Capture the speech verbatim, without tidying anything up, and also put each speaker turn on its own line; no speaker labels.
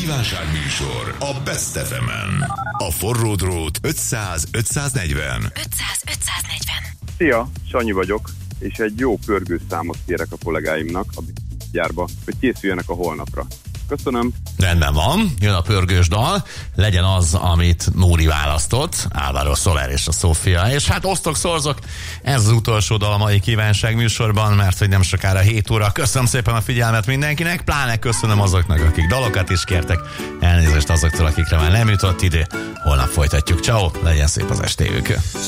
Kívánságműsor a Best ef emen. A forró drót ötszáz ötszáznegyven.
ötszáz ötszáznegyven.
Szia, Sanyi vagyok, és egy jó pörgőszámot kérek a kollégáimnak a gyárba, hogy készüljenek a holnapra. Köszönöm.
Rendben van, jön a pörgős dal, legyen az, amit Nóri választott, Álvaro Soler és a Sofia, és hát osztok, szorzok, ez az utolsó dal a mai kívánság műsorban, mert hogy nem sokára hét óra. Köszönöm szépen a figyelmet mindenkinek, pláne köszönöm azoknak, akik dalokat is kértek, elnézést azoktól, akikre már nem jutott idő, holnap folytatjuk. Ciao, legyen szép az estéjük.